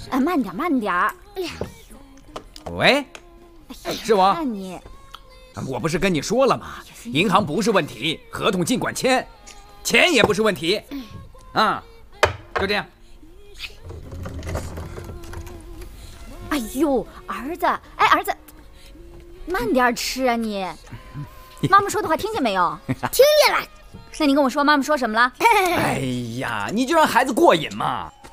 哎，慢点，慢点。哎呀， 喂，是我。 看你， 我不是跟你说了吗？银行不是问题，合同尽管签，钱也不是问题。啊，就这样。 哎呦，儿子，哎，儿子，慢点吃啊你。妈妈说的话听见没有？ 听见了。 那你跟我说妈妈说什么了？ 哎呀，你就让孩子过瘾嘛。